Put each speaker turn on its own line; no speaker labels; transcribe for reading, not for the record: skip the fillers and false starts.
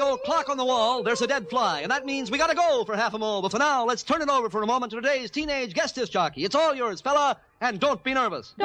old clock on the wall, there's a dead fly, and that means we gotta go for half a mole. But for now, let's turn it over for a moment to today's teenage guest disc jockey. It's all yours, fella, and don't be nervous.